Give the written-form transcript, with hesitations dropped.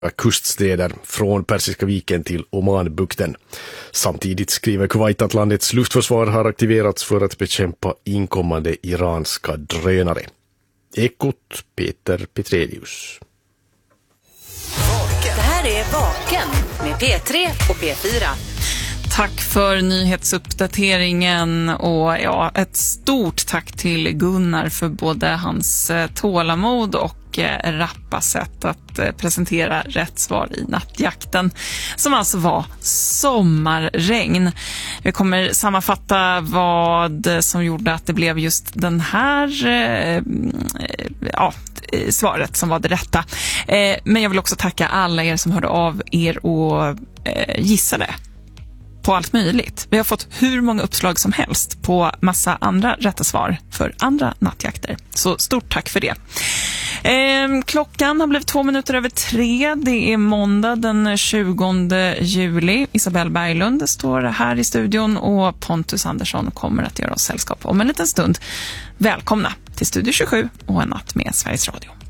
kuststäder från Persiska viken till Omanbukten. Samtidigt skriver Kuwait att landets luftförsvar har aktiverats för att bekämpa inkommande iranska drönare. Ekot, Peter Petrelius. Det här är Vaken med P3 och P4. Tack för nyhetsuppdateringen och ett stort tack till Gunnar för både hans tålamod och rappa sätt att presentera rätt svar i nattjakten, som alltså var sommarregn. Vi kommer sammanfatta vad som gjorde att det blev just den här svaret som var det rätta. Men jag vill också tacka alla er som hörde av er och gissade på allt möjligt. Vi har fått hur många uppslag som helst på massa andra rätta svar för andra nattjakter. Så stort tack för det. Klockan har blivit 2:02. Det är måndag den 20 juli. Isabelle Berglund står här i studion och Pontus Andersson kommer att göra oss sällskap om en liten stund. Välkomna till Studio 27 och en natt med Sveriges Radio.